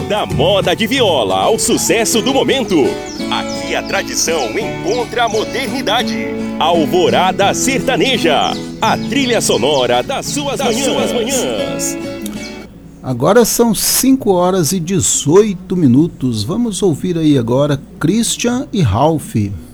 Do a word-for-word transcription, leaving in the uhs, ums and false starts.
Da moda de viola ao sucesso do momento, aqui a tradição encontra a modernidade. Alvorada Sertaneja, a trilha sonora das suas, das manhãs. suas manhãs. Agora são cinco horas e dezoito minutos. Vamos ouvir aí agora Christian e Ralph.